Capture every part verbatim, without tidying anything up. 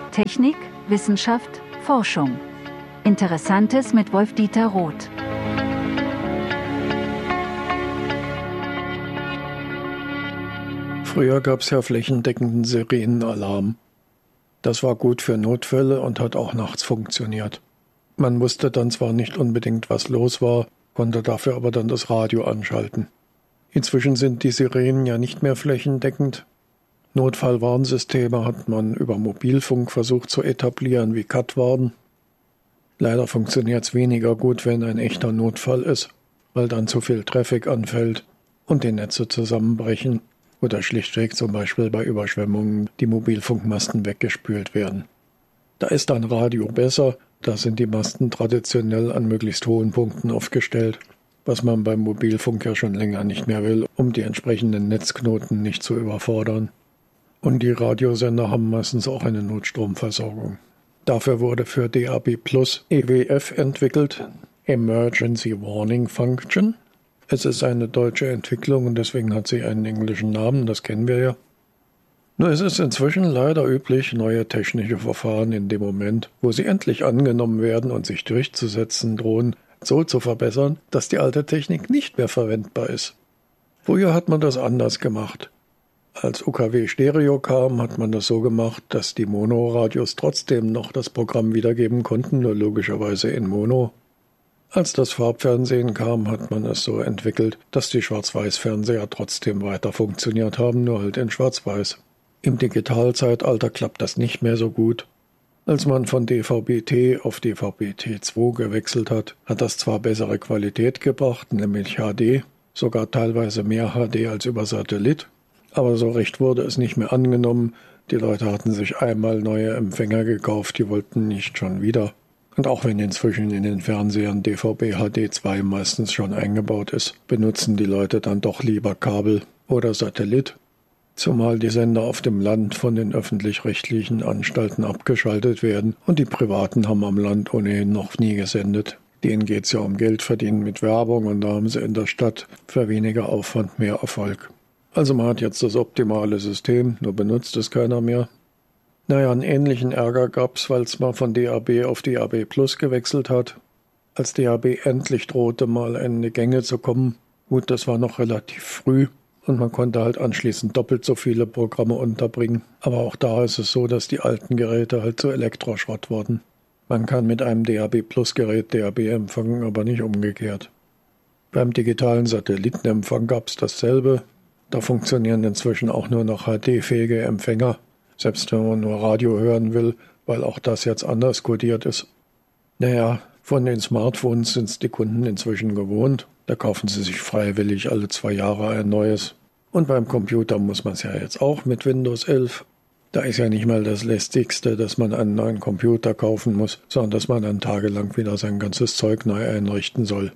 Technik, Wissenschaft, Forschung. Interessantes mit Wolf-Dieter Roth. Früher gab es ja flächendeckenden Sirenenalarm. Das war gut für Notfälle und hat auch nachts funktioniert. Man wusste dann zwar nicht unbedingt, was los war, konnte dafür aber dann das Radio anschalten. Inzwischen sind die Sirenen ja nicht mehr flächendeckend. Notfallwarnsysteme hat man über Mobilfunk versucht zu etablieren wie Cut-Warn. Leider funktioniert es weniger gut, wenn ein echter Notfall ist, weil dann zu viel Traffic anfällt und die Netze zusammenbrechen oder schlichtweg zum Beispiel bei Überschwemmungen die Mobilfunkmasten weggespült werden. Da ist dann Radio besser, da sind die Masten traditionell an möglichst hohen Punkten aufgestellt, was man beim Mobilfunk ja schon länger nicht mehr will, um die entsprechenden Netzknoten nicht zu überfordern. Und die Radiosender haben meistens auch eine Notstromversorgung. Dafür wurde für D A B Plus E W F entwickelt, Emergency Warning Function. Es ist eine deutsche Entwicklung und deswegen hat sie einen englischen Namen, das kennen wir ja. Nur ist es inzwischen leider üblich, neue technische Verfahren in dem Moment, wo sie endlich angenommen werden und sich durchzusetzen drohen, so zu verbessern, dass die alte Technik nicht mehr verwendbar ist. Früher hat man das anders gemacht. Als U K W Stereo kam, hat man das so gemacht, dass die Monoradios trotzdem noch das Programm wiedergeben konnten, nur logischerweise in Mono. Als das Farbfernsehen kam, hat man es so entwickelt, dass die Schwarz-Weiß-Fernseher trotzdem weiter funktioniert haben, nur halt in Schwarz-Weiß. Im Digitalzeitalter klappt das nicht mehr so gut. Als man von D V B T auf D V B T zwei gewechselt hat, hat das zwar bessere Qualität gebracht, nämlich H D, sogar teilweise mehr H D als über Satellit, aber so recht wurde es nicht mehr angenommen. Die Leute hatten sich einmal neue Empfänger gekauft, die wollten nicht schon wieder. Und auch wenn inzwischen in den Fernsehern D V B H D zwei meistens schon eingebaut ist, benutzen die Leute dann doch lieber Kabel oder Satellit, zumal die Sender auf dem Land von den öffentlich-rechtlichen Anstalten abgeschaltet werden und die Privaten haben am Land ohnehin noch nie gesendet. Denen geht es ja um Geld verdienen mit Werbung und da haben sie in der Stadt für weniger Aufwand mehr Erfolg. Also man hat jetzt das optimale System, nur benutzt es keiner mehr. Naja, einen ähnlichen Ärger gab es, weil es mal von D A B auf D A B Plus gewechselt hat. Als D A B endlich drohte, mal in die Gänge zu kommen, gut, das war noch relativ früh und man konnte halt anschließend doppelt so viele Programme unterbringen. Aber auch da ist es so, dass die alten Geräte halt zu Elektroschrott wurden. Man kann mit einem D A B Plus Gerät D A B empfangen, aber nicht umgekehrt. Beim digitalen Satellitenempfang gab es dasselbe. Da funktionieren inzwischen auch nur noch H D-fähige Empfänger. Selbst wenn man nur Radio hören will, weil auch das jetzt anders kodiert ist. Naja, von den Smartphones sind es die Kunden inzwischen gewohnt. Da kaufen sie sich freiwillig alle zwei Jahre ein neues. Und beim Computer muss man es ja jetzt auch mit Windows elf. Da ist ja nicht mal das Lästigste, dass man einen neuen Computer kaufen muss, sondern dass man dann tagelang wieder sein ganzes Zeug neu einrichten soll.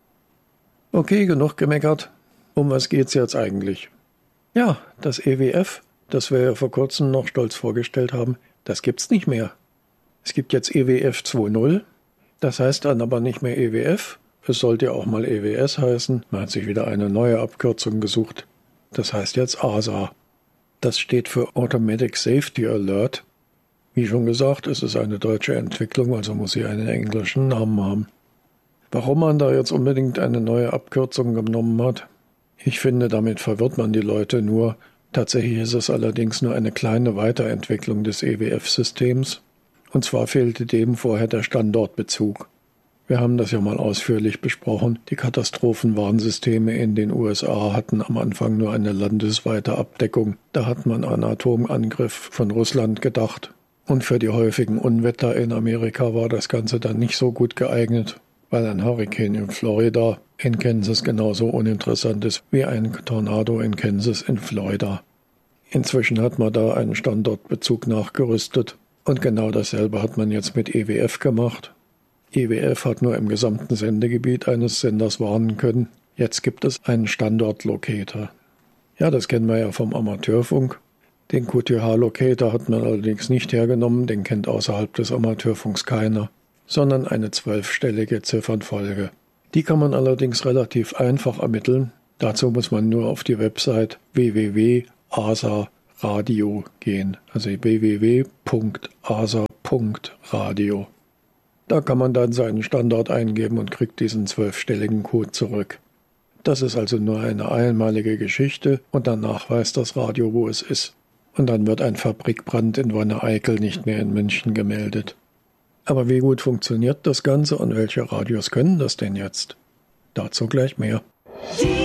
Okay, genug gemeckert. Um was geht's jetzt eigentlich? Ja, das E W F, das wir ja vor kurzem noch stolz vorgestellt haben, das gibt's nicht mehr. Es gibt jetzt E W F zwei Punkt null, das heißt dann aber nicht mehr E W F, es sollte ja auch mal E W S heißen, man hat sich wieder eine neue Abkürzung gesucht, das heißt jetzt A S A. Das steht für Automatic Safety Alert. Wie schon gesagt, es ist eine deutsche Entwicklung, also muss sie einen englischen Namen haben. Warum man da jetzt unbedingt eine neue Abkürzung genommen hat? Ich finde, damit verwirrt man die Leute nur. Tatsächlich ist es allerdings nur eine kleine Weiterentwicklung des E W F-Systems. Und zwar fehlte dem vorher der Standortbezug. Wir haben das ja mal ausführlich besprochen. Die Katastrophenwarnsysteme in den U S A hatten am Anfang nur eine landesweite Abdeckung. Da hat man an Atomangriff von Russland gedacht. Und für die häufigen Unwetter in Amerika war das Ganze dann nicht so gut geeignet, weil ein Hurrikan in Florida in Kansas genauso uninteressant ist wie ein Tornado in Kansas in Florida. Inzwischen hat man da einen Standortbezug nachgerüstet und genau dasselbe hat man jetzt mit E W F gemacht. E W F hat nur im gesamten Sendegebiet eines Senders warnen können. Jetzt gibt es einen Standortlocator. Ja, das kennen wir ja vom Amateurfunk. Den Q T H-Locator hat man allerdings nicht hergenommen, den kennt außerhalb des Amateurfunks keiner, sondern eine zwölfstellige Ziffernfolge. Die kann man allerdings relativ einfach ermitteln. Dazu muss man nur auf die Website w w w punkt a s a radio gehen, also w w w punkt a s a punkt radio. Da kann man dann seinen Standort eingeben und kriegt diesen zwölfstelligen Code zurück. Das ist also nur eine einmalige Geschichte und danach weiß das Radio, wo es ist. Und dann wird ein Fabrikbrand in Wanne-Eickel nicht mehr in München gemeldet. Aber wie gut funktioniert das Ganze und welche Radios können das denn jetzt? Dazu gleich mehr. Die